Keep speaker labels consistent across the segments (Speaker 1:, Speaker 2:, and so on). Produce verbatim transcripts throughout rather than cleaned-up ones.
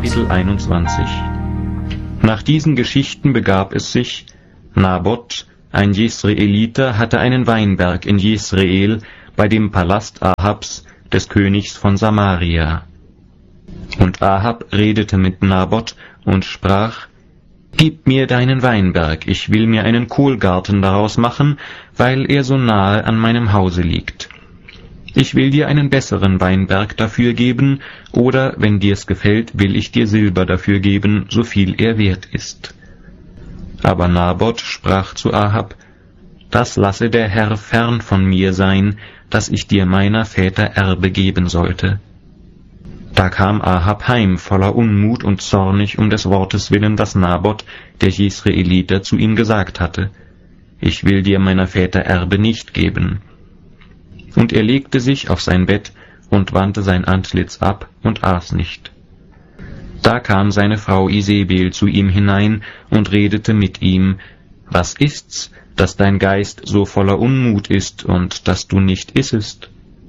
Speaker 1: Kapitel einundzwanzig. Nach diesen Geschichten begab es sich, Naboth, ein Jesreeliter, hatte einen Weinberg in Jesreel bei dem Palast Ahabs, des Königs von Samaria. Und Ahab redete mit Naboth und sprach: »Gib mir deinen Weinberg, ich will mir einen Kohlgarten daraus machen, weil er so nahe an meinem Hause liegt. Ich will dir einen besseren Weinberg dafür geben, oder, wenn dir's gefällt, will ich dir Silber dafür geben, so viel er wert ist.« Aber Naboth sprach zu Ahab: »Das lasse der Herr fern von mir sein, dass ich dir meiner Väter Erbe geben sollte.« Da kam Ahab heim, voller Unmut und zornig um des Wortes willen, das Naboth, der Jesreeliter, zu ihm gesagt hatte: »Ich will dir meiner Väter Erbe nicht geben.« Und er legte sich auf sein Bett und wandte sein Antlitz ab und aß nicht. Da kam seine Frau Isebel zu ihm hinein und redete mit ihm: »Was ist's, dass dein Geist so voller Unmut ist und dass du nicht issest?«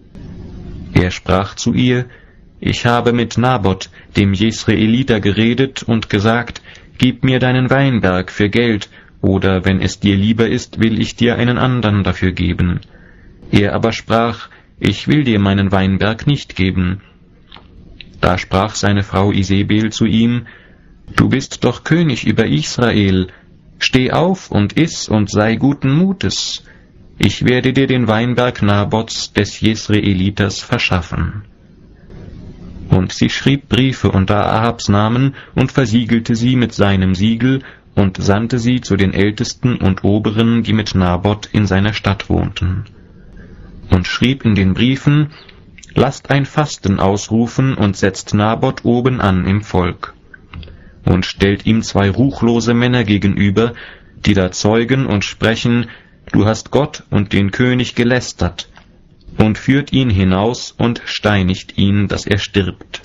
Speaker 1: Er sprach zu ihr: »Ich habe mit Naboth, dem Jesreeliter, geredet und gesagt: Gib mir deinen Weinberg für Geld, oder wenn es dir lieber ist, will ich dir einen andern dafür geben. Er aber sprach: Ich will dir meinen Weinberg nicht geben. Da sprach seine Frau Isebel zu ihm: Du bist doch König über Israel. Steh auf und iss und sei guten Mutes. Ich werde dir den Weinberg Naboths des Jesreeliters verschaffen. Und sie schrieb Briefe unter Ahabs Namen und versiegelte sie mit seinem Siegel und sandte sie zu den Ältesten und Oberen, die mit Naboth in seiner Stadt wohnten. Und schrieb in den Briefen: Lasst ein Fasten ausrufen und setzt Naboth oben an im Volk. Und stellt ihm zwei ruchlose Männer gegenüber, die da zeugen und sprechen: Du hast Gott und den König gelästert. Und führt ihn hinaus und steinigt ihn, dass er stirbt.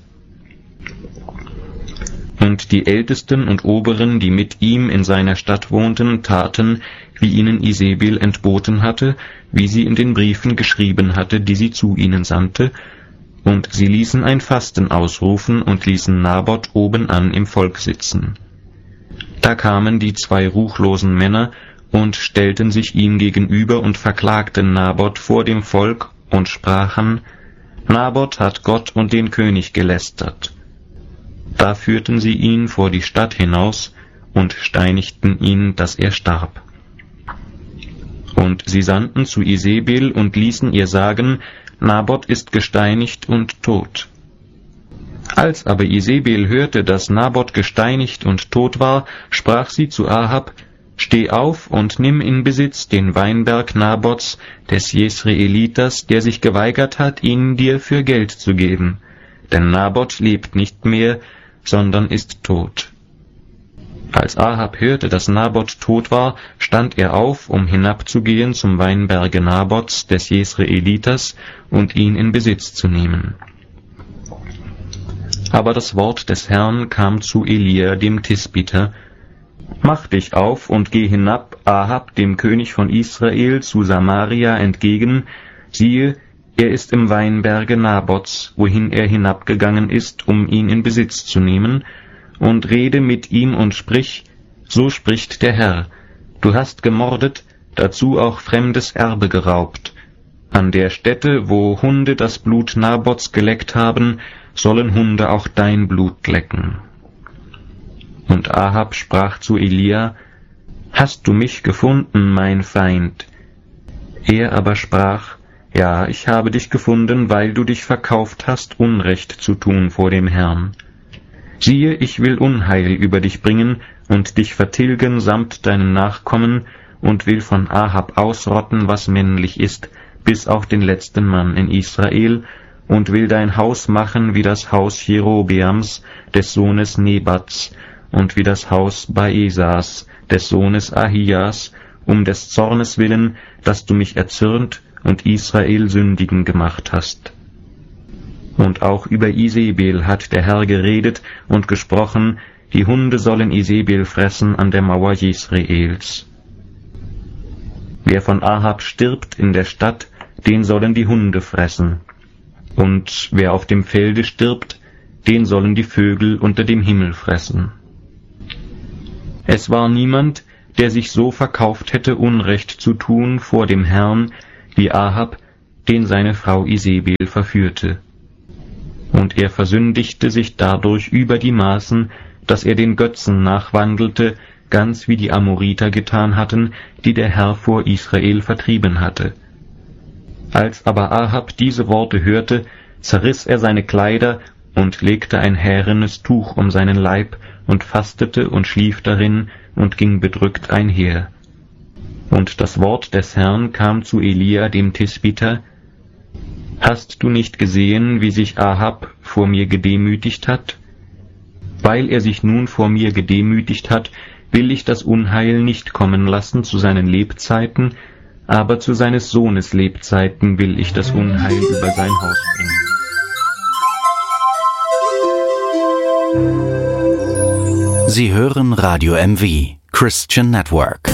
Speaker 1: Und die Ältesten und Oberen, die mit ihm in seiner Stadt wohnten, taten, wie ihnen Isebel entboten hatte, wie sie in den Briefen geschrieben hatte, die sie zu ihnen sandte, und sie ließen ein Fasten ausrufen und ließen Naboth obenan im Volk sitzen. Da kamen die zwei ruchlosen Männer und stellten sich ihm gegenüber und verklagten Naboth vor dem Volk und sprachen: Naboth hat Gott und den König gelästert. Da führten sie ihn vor die Stadt hinaus und steinigten ihn, dass er starb. Und sie sandten zu Isebel und ließen ihr sagen: Naboth ist gesteinigt und tot. Als aber Isebel hörte, dass Naboth gesteinigt und tot war, sprach sie zu Ahab: Steh auf und nimm in Besitz den Weinberg Naboths des Jesreeliters, der sich geweigert hat, ihn dir für Geld zu geben. Denn Naboth lebt nicht mehr, sondern ist tot. Als Ahab hörte, dass Naboth tot war, stand er auf, um hinabzugehen zum Weinberge Naboths des Jesreeliters und ihn in Besitz zu nehmen. Aber das Wort des Herrn kam zu Elia dem Tisbiter: Mach dich auf und geh hinab Ahab, dem König von Israel, zu Samaria entgegen. Siehe, er ist im Weinberge Naboths, wohin er hinabgegangen ist, um ihn in Besitz zu nehmen, und rede mit ihm und sprich: So spricht der Herr: Du hast gemordet, dazu auch fremdes Erbe geraubt. An der Stätte, wo Hunde das Blut Naboths geleckt haben, sollen Hunde auch dein Blut lecken. Und Ahab sprach zu Elia: Hast du mich gefunden, mein Feind? Er aber sprach: Ja, ich habe dich gefunden, weil du dich verkauft hast, Unrecht zu tun vor dem Herrn. Siehe, ich will Unheil über dich bringen und dich vertilgen samt deinen Nachkommen und will von Ahab ausrotten, was männlich ist, bis auf den letzten Mann in Israel, und will dein Haus machen wie das Haus Jerobeams, des Sohnes Nebats, und wie das Haus Baesas, des Sohnes Ahias, um des Zornes willen, dass du mich erzürnt und Israel sündigen gemacht hast. Und auch über Isebel hat der Herr geredet und gesprochen: Die Hunde sollen Isebel fressen an der Mauer Jesreels. Wer von Ahab stirbt in der Stadt, den sollen die Hunde fressen. Und wer auf dem Felde stirbt, den sollen die Vögel unter dem Himmel fressen. Es war niemand, der sich so verkauft hätte, Unrecht zu tun vor dem Herrn, wie Ahab, den seine Frau Isebel verführte. Und er versündigte sich dadurch über die Maßen, dass er den Götzen nachwandelte, ganz wie die Amoriter getan hatten, die der Herr vor Israel vertrieben hatte. Als aber Ahab diese Worte hörte, zerriss er seine Kleider und legte ein härenes Tuch um seinen Leib und fastete und schlief darin und ging bedrückt einher. Und das Wort des Herrn kam zu Elia dem Tisbiter: Hast du nicht gesehen, wie sich Ahab vor mir gedemütigt hat? Weil er sich nun vor mir gedemütigt hat, will ich das Unheil nicht kommen lassen zu seinen Lebzeiten, aber zu seines Sohnes Lebzeiten will ich das Unheil über sein Haus bringen.
Speaker 2: Sie hören Radio M V, Christian Network.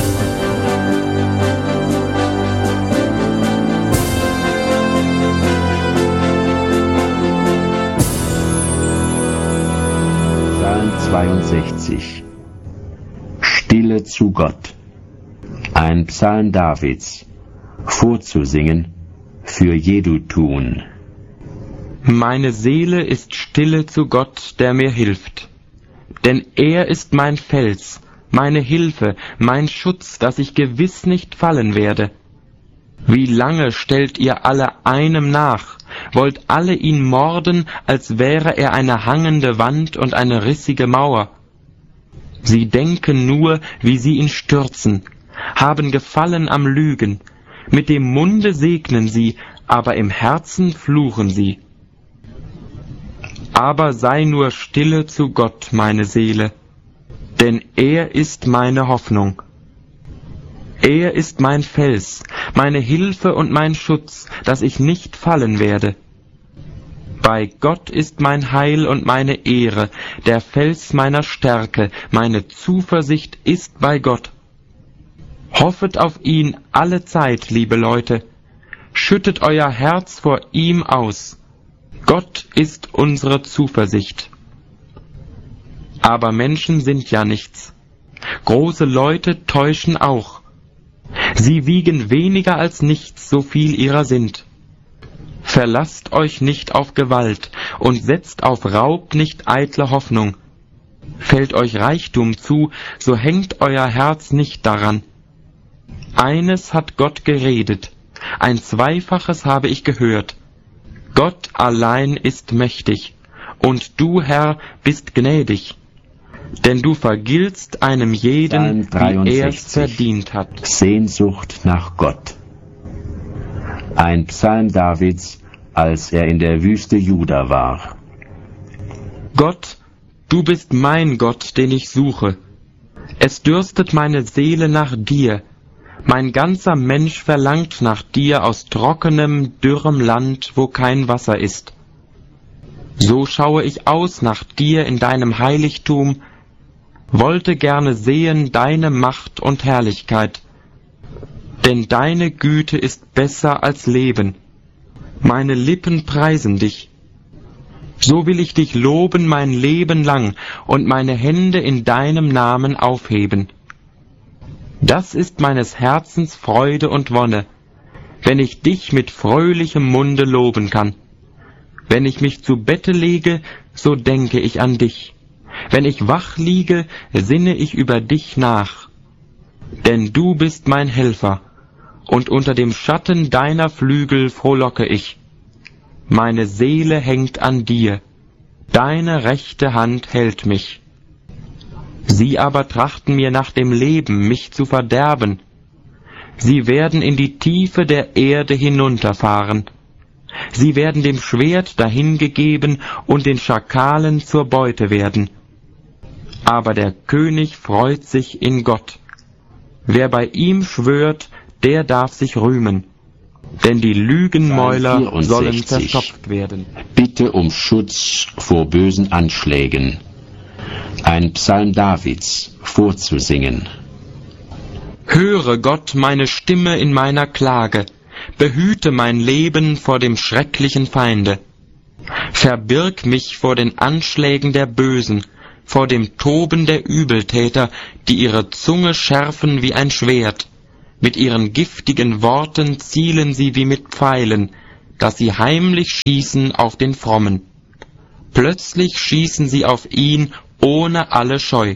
Speaker 3: Psalm zweiundsechzig. Stille zu Gott. Ein Psalm Davids, vorzusingen für Jedutun.
Speaker 4: Meine Seele ist stille zu Gott, der mir hilft. Denn er ist mein Fels, meine Hilfe, mein Schutz, dass ich gewiss nicht fallen werde. Wie lange stellt ihr alle einem nach, wollt alle ihn morden, als wäre er eine hangende Wand und eine rissige Mauer. Sie denken nur, wie sie ihn stürzen, haben Gefallen am Lügen. Mit dem Munde segnen sie, aber im Herzen fluchen sie. Aber sei nur stille zu Gott, meine Seele, denn er ist meine Hoffnung. Er ist mein Fels, meine Hilfe und mein Schutz, dass ich nicht fallen werde. Bei Gott ist mein Heil und meine Ehre, der Fels meiner Stärke, meine Zuversicht ist bei Gott. Hoffet auf ihn alle Zeit, liebe Leute, schüttet euer Herz vor ihm aus. Gott ist unsere Zuversicht. Aber Menschen sind ja nichts. Große Leute täuschen auch. Sie wiegen weniger als nichts, so viel ihrer sind. Verlasst euch nicht auf Gewalt und setzt auf Raub nicht eitle Hoffnung. Fällt euch Reichtum zu, so hängt euer Herz nicht daran. Eines hat Gott geredet, ein Zweifaches habe ich gehört. Gott allein ist mächtig, und du, Herr, bist gnädig. Denn du vergiltst einem jeden, wie er's verdient hat.
Speaker 3: Sehnsucht nach Gott. Ein Psalm Davids, als er in der Wüste Juda war.
Speaker 4: Gott, du bist mein Gott, den ich suche. Es dürstet meine Seele nach dir. Mein ganzer Mensch verlangt nach dir aus trockenem, dürrem Land, wo kein Wasser ist. So schaue ich aus nach dir in deinem Heiligtum, wollte gerne sehen deine Macht und Herrlichkeit. Denn deine Güte ist besser als Leben. Meine Lippen preisen dich. So will ich dich loben mein Leben lang und meine Hände in deinem Namen aufheben. Das ist meines Herzens Freude und Wonne, wenn ich dich mit fröhlichem Munde loben kann. Wenn ich mich zu Bette lege, so denke ich an dich. Wenn ich wach liege, sinne ich über dich nach. Denn du bist mein Helfer, und unter dem Schatten deiner Flügel frohlocke ich. Meine Seele hängt an dir, deine rechte Hand hält mich. Sie aber trachten mir nach dem Leben, mich zu verderben. Sie werden in die Tiefe der Erde hinunterfahren. Sie werden dem Schwert dahingegeben und den Schakalen zur Beute werden. Aber der König freut sich in Gott. Wer bei ihm schwört, der darf sich rühmen. Denn die Lügenmäuler sollen verstopft werden.
Speaker 3: Bitte um Schutz vor bösen Anschlägen. Ein Psalm Davids, vorzusingen.
Speaker 4: Höre Gott meine Stimme in meiner Klage, behüte mein Leben vor dem schrecklichen Feinde. Verbirg mich vor den Anschlägen der Bösen, vor dem Toben der Übeltäter, die ihre Zunge schärfen wie ein Schwert. Mit ihren giftigen Worten zielen sie wie mit Pfeilen, dass sie heimlich schießen auf den Frommen. Plötzlich schießen sie auf ihn ohne alle Scheu.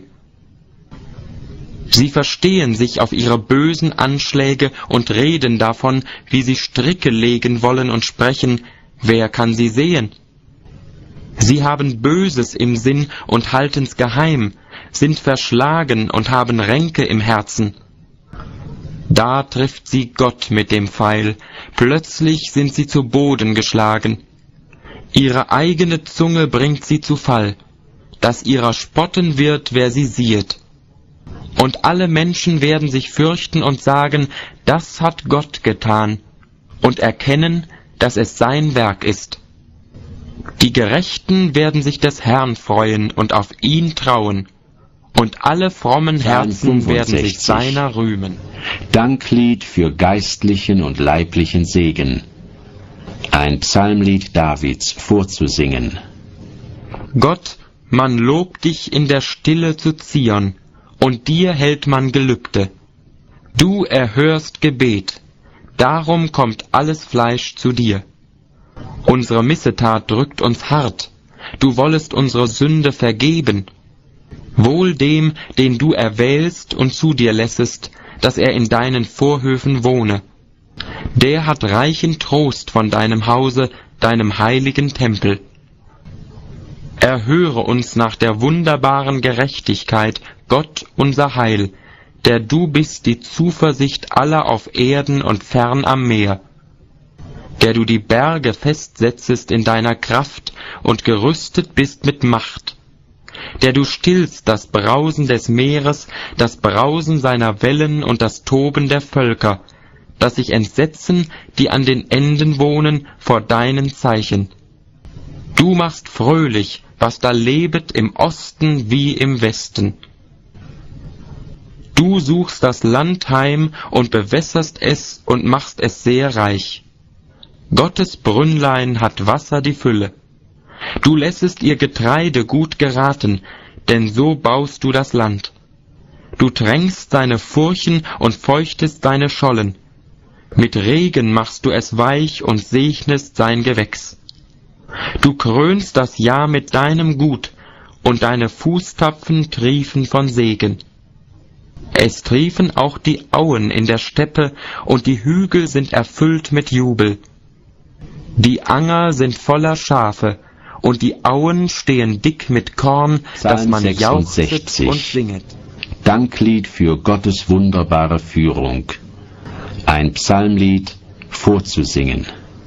Speaker 4: Sie verstehen sich auf ihre bösen Anschläge und reden davon, wie sie Stricke legen wollen und sprechen, wer kann sie sehen? Sie haben Böses im Sinn und halten's geheim, sind verschlagen und haben Ränke im Herzen. Da trifft sie Gott mit dem Pfeil, plötzlich sind sie zu Boden geschlagen. Ihre eigene Zunge bringt sie zu Fall, dass ihrer spotten wird, wer sie siehet. Und alle Menschen werden sich fürchten und sagen, das hat Gott getan, und erkennen, dass es sein Werk ist. Die Gerechten werden sich des Herrn freuen und auf ihn trauen, und alle frommen Herzen werden sich seiner rühmen.
Speaker 3: Danklied für geistlichen und leiblichen Segen. Ein Psalmlied Davids vorzusingen.
Speaker 4: Gott, man lobt dich in der Stille zu Zion, und dir hält man Gelübde. Du erhörst Gebet, darum kommt alles Fleisch zu dir. Unsere Missetat drückt uns hart, du wollest unsere Sünde vergeben. Wohl dem, den du erwählst und zu dir lässest, dass er in deinen Vorhöfen wohne. Der hat reichen Trost von deinem Hause, deinem heiligen Tempel. Erhöre uns nach der wunderbaren Gerechtigkeit, Gott unser Heil, der du bist die Zuversicht aller auf Erden und fern am Meer, der du die Berge festsetzest in deiner Kraft und gerüstet bist mit Macht, der du stillst das Brausen des Meeres, das Brausen seiner Wellen und das Toben der Völker, dass sich entsetzen, die an den Enden wohnen, vor deinen Zeichen. Du machst fröhlich, was da lebet im Osten wie im Westen. Du suchst das Land heim und bewässerst es und machst es sehr reich. Gottes Brünnlein hat Wasser die Fülle. Du lässest ihr Getreide gut geraten, denn so baust du das Land. Du tränkst seine Furchen und feuchtest seine Schollen. Mit Regen machst du es weich und segnest sein Gewächs. Du krönst das Jahr mit deinem Gut, und deine Fußtapfen triefen von Segen. Es triefen auch die Auen in der Steppe, und die Hügel sind erfüllt mit Jubel. Die Anger sind voller Schafe, und die Auen stehen dick mit Korn, dass man jauchzet und singet.
Speaker 3: Danklied für Gottes wunderbare Führung. Ein Psalmlied vorzusingen.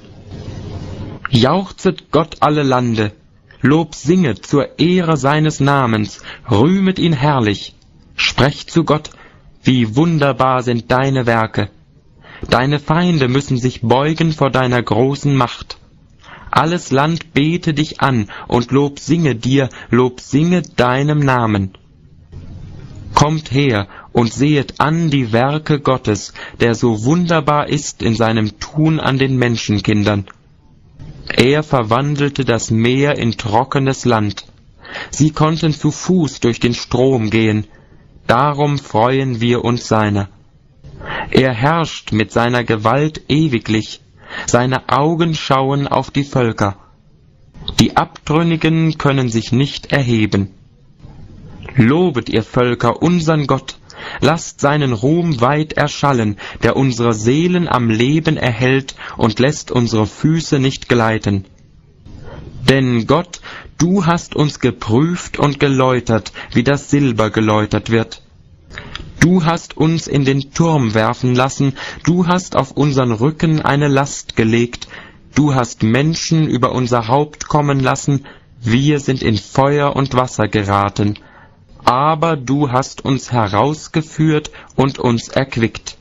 Speaker 4: Jauchzet Gott alle Lande, Lob singet zur Ehre seines Namens, rühmet ihn herrlich. Sprecht zu Gott, wie wunderbar sind deine Werke. Deine Feinde müssen sich beugen vor deiner großen Macht. Alles Land bete dich an und Lob singe dir, Lob singe deinem Namen. Kommt her und sehet an die Werke Gottes, der so wunderbar ist in seinem Tun an den Menschenkindern. Er verwandelte das Meer in trockenes Land. Sie konnten zu Fuß durch den Strom gehen. Darum freuen wir uns seiner. Er herrscht mit seiner Gewalt ewiglich. Seine Augen schauen auf die Völker. Die Abtrünnigen können sich nicht erheben. Lobet ihr Völker unsern Gott, lasst seinen Ruhm weit erschallen, der unsere Seelen am Leben erhält und lässt unsere Füße nicht gleiten. Denn Gott, du hast uns geprüft und geläutert, wie das Silber geläutert wird. Du hast uns in den Turm werfen lassen, du hast auf unseren Rücken eine Last gelegt, du hast Menschen über unser Haupt kommen lassen, wir sind in Feuer und Wasser geraten. Aber du hast uns herausgeführt und uns erquickt.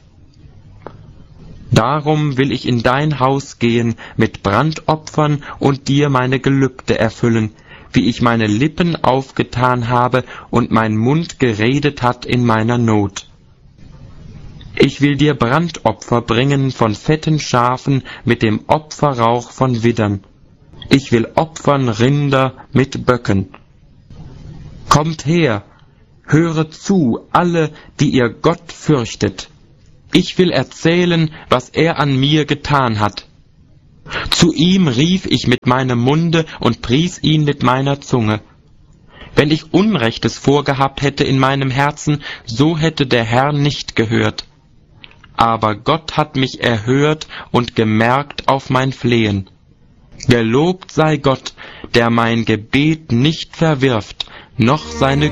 Speaker 4: Darum will ich in dein Haus gehen mit Brandopfern und dir meine Gelübde erfüllen, wie ich meine Lippen aufgetan habe und mein Mund geredet hat in meiner Not. Ich will dir Brandopfer bringen von fetten Schafen mit dem Opferrauch von Widdern. Ich will opfern Rinder mit Böcken. Kommt her, höret zu, alle, die ihr Gott fürchtet. Ich will erzählen, was er an mir getan hat. Zu ihm rief ich mit meinem Munde und pries ihn mit meiner Zunge. Wenn ich Unrechtes vorgehabt hätte in meinem Herzen, so hätte der Herr nicht gehört. Aber Gott hat mich erhört und gemerkt auf mein Flehen. Gelobt sei Gott, der mein Gebet nicht verwirft, noch seine